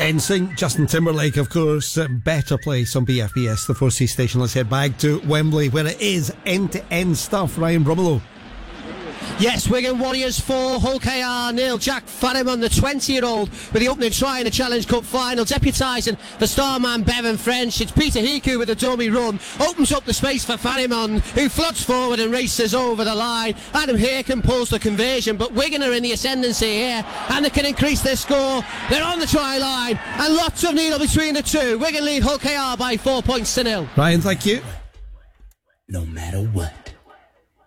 NSYNC, Justin Timberlake, of course. Better Place on BFBS, the 4C station. Let's head back to Wembley, where it is end-to-end stuff. Ryan Brumelow. Yes, Wigan Warriors 4, Hull KR 0. Jack Farrimon, the 20-year-old, with the opening try in the Challenge Cup final, deputising the star man Bevan French. It's Peter Hiku with a dummy run, opens up the space for Farrimon, who floats forward and races over the line. Adam Haken pulls the conversion, but Wigan are in the ascendancy here, and they can increase their score. They're on the try line, and lots of needle between the two. Wigan lead Hull KR by 4 points to 0. Ryan, thank you. No matter what.